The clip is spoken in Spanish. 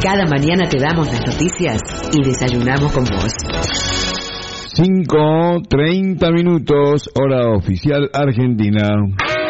Cada mañana te damos las noticias y desayunamos con vos. 5:30, hora oficial argentina.